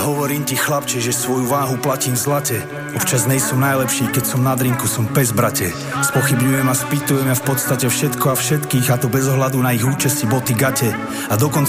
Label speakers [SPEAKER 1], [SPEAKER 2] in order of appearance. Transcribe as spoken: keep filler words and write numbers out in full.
[SPEAKER 1] hovorím ti, chlapče, že svoju váhu platím v zlate. Občas nejsem najlepší, keď som na drinku, som pes, brate. Spochybňujem a spýtujem ja v podstate všetko a všetkých, a to bez ohľadu na ich účesti, boty, gate. A dokonca